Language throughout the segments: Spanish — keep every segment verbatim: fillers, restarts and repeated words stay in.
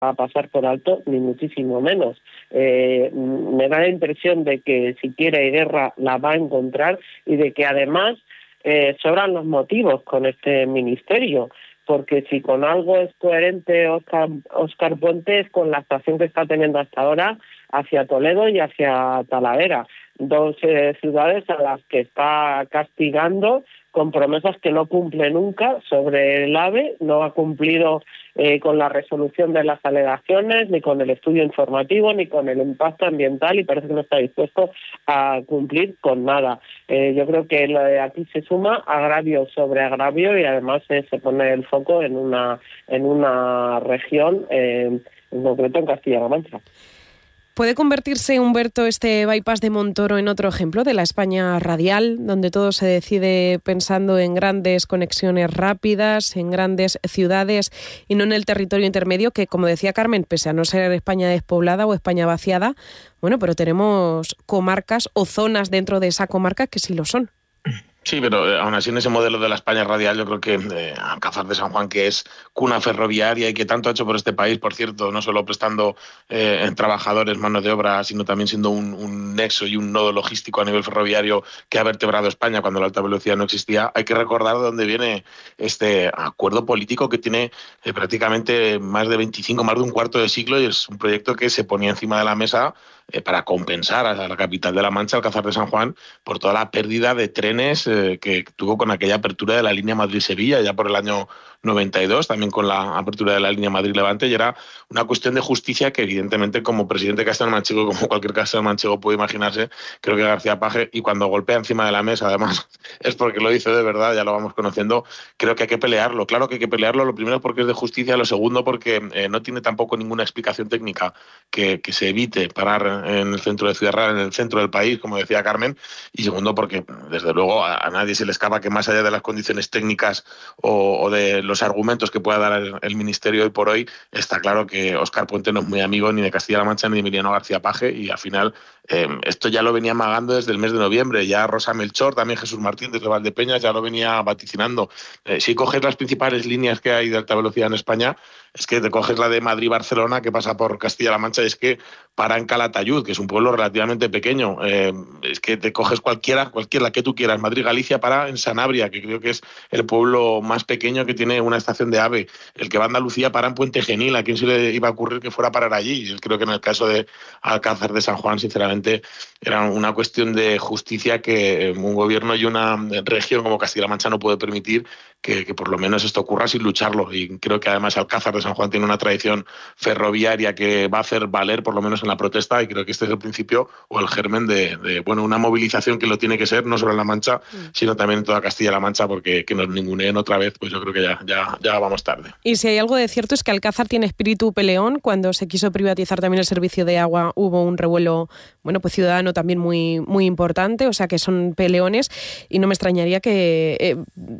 a pasar por alto, ni muchísimo menos. Eh, me da la impresión de que si quiere guerra la va a encontrar y de que además eh, sobran los motivos con este ministerio, porque si con algo es coherente Óscar, Óscar Puente es con la actuación que está teniendo hasta ahora hacia Toledo y hacia Talavera, dos eh, ciudades a las que está castigando con promesas que no cumple nunca sobre el AVE, no ha cumplido eh, con la resolución de las alegaciones, ni con el estudio informativo, ni con el impacto ambiental, y parece que no está dispuesto a cumplir con nada. Eh, yo creo que lo de aquí se suma agravio sobre agravio y además eh, se pone el foco en una, en una región, eh, en concreto en Castilla-La Mancha. ¿Puede convertirse, Humberto, este bypass de Montoro en otro ejemplo de la España radial, donde todo se decide pensando en grandes conexiones rápidas, en grandes ciudades y no en el territorio intermedio que, como decía Carmen, pese a no ser España despoblada o España vaciada, bueno, pero tenemos comarcas o zonas dentro de esa comarca que sí lo son? Sí, pero eh, aún así en ese modelo de la España radial yo creo que eh, Alcázar de San Juan, que es cuna ferroviaria y que tanto ha hecho por este país, por cierto, no solo prestando eh, trabajadores, mano de obra, sino también siendo un, un nexo y un nodo logístico a nivel ferroviario que ha vertebrado España cuando la alta velocidad no existía. Hay que recordar de dónde viene este acuerdo político que tiene eh, prácticamente más de veinticinco, más de un cuarto de siglo, y es un proyecto que se ponía encima de la mesa eh, para compensar a la capital de la Mancha, Alcázar de San Juan, por toda la pérdida de trenes eh, que tuvo con aquella apertura de la línea Madrid-Sevilla ya por el año noventa y dos, también con la apertura de la línea Madrid-Levante, y era una cuestión de justicia que evidentemente como presidente castellano-manchego, como cualquier castellano-manchego puede imaginarse, creo que García Paje, y cuando golpea encima de la mesa además es porque lo dice de verdad, ya lo vamos conociendo, creo que hay que pelearlo, claro que hay que pelearlo, lo primero porque es de justicia, lo segundo porque eh, no tiene tampoco ninguna explicación técnica que, que se evite parar en el centro de Ciudad Real, en el centro del país, como decía Carmen, y segundo porque desde luego a, a nadie se le escapa que más allá de las condiciones técnicas o, o de los argumentos que pueda dar el, el Ministerio hoy por hoy, está claro que Óscar Puente no es muy amigo ni de Castilla-La Mancha ni de Emiliano García Paje, y al final eh, esto ya lo venía magando desde el mes de noviembre, ya Rosa Melchor, también Jesús Martín desde Valdepeñas ya lo venía vaticinando. Eh, si coges las principales líneas que hay de alta velocidad en España, es que te coges la de Madrid-Barcelona, que pasa por Castilla-La Mancha, y es que para en Calatayud, que es un pueblo relativamente pequeño. Eh, es que te coges cualquiera, cualquiera que tú quieras. Madrid-Galicia para en Sanabria, que creo que es el pueblo más pequeño que tiene una estación de AVE. El que va a Andalucía para en Puente Genil. ¿A quién se le iba a ocurrir que fuera a parar allí? Yo creo que en el caso de Alcázar de San Juan, sinceramente, era una cuestión de justicia que un gobierno y una región como Castilla-La Mancha no puede permitir que, que por lo menos esto ocurra sin lucharlo. Y creo que además Alcázar de San Juan tiene una tradición ferroviaria que va a hacer valer por lo menos en la protesta, y creo que este es el principio o el germen de, de bueno, una movilización que lo tiene que ser, no solo en La Mancha, mm. sino también en toda Castilla-La Mancha, porque que nos ninguneen otra vez, pues yo creo que ya, ya, ya vamos tarde. Y si hay algo de cierto es que Alcázar tiene espíritu peleón. Cuando se quiso privatizar también el servicio de agua hubo un revuelo, bueno, pues ciudadano también muy, muy importante, o sea que son peleones, y no me extrañaría que eh,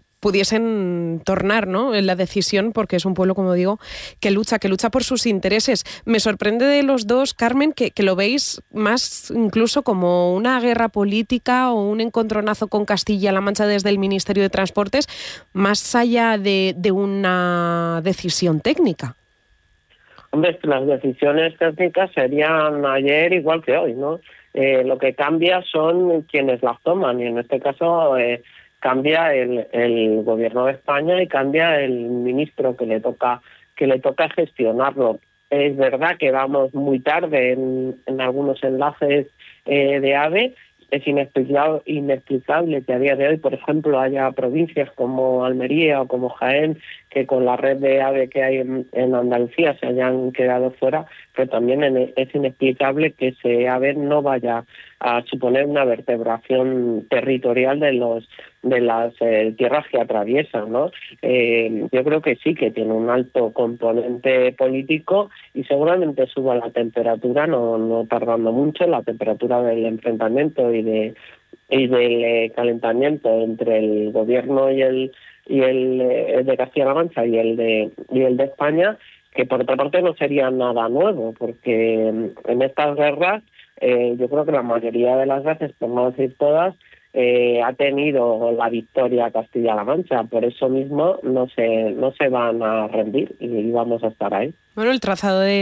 pudiesen tornar, ¿no?, en la decisión, porque es un pueblo, como digo, que lucha, que lucha por sus intereses. Me sorprende de los dos, Carmen, que, que lo veis más incluso como una guerra política o un encontronazo con Castilla-La Mancha desde el Ministerio de Transportes, más allá de, de una decisión técnica. Hombre, las decisiones técnicas serían ayer igual que hoy, ¿no? Eh, lo que cambia son quienes las toman, y en este caso eh, cambia el, el gobierno de España y cambia el ministro que le toca que le toca gestionarlo. Es verdad que vamos muy tarde en, en algunos enlaces eh, de AVE. Es inexplicable, inexplicable que a día de hoy, por ejemplo, haya provincias como Almería o como Jaén que con la red de AVE que hay en, en Andalucía se hayan quedado fuera, pero también en, es inexplicable que ese AVE no vaya a suponer una vertebración territorial de los de las eh, tierras que atraviesan, ¿no? Eh, yo creo que sí que tiene un alto componente político y seguramente suba la temperatura, no, no tardando mucho, la temperatura del enfrentamiento y de y del eh, calentamiento entre el gobierno y el y el, eh, el de Castilla-La Mancha y el de y el de España, que por otra parte no sería nada nuevo, porque en estas guerras eh, yo creo que la mayoría de las veces, por no decir todas, eh, ha tenido la victoria Castilla-La Mancha. Por eso mismo no se, no se van a rendir y vamos a estar ahí. Bueno, el trazado de